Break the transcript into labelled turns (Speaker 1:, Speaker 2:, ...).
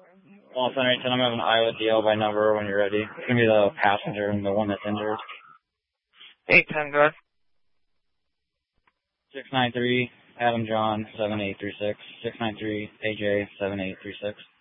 Speaker 1: Well, Center 810, I'm having an Iowa DL by number when you're ready. It's going to be the passenger and the one that's injured.
Speaker 2: 810, go ahead.
Speaker 1: 693, Adam John, 7836. 693, AJ, 7836.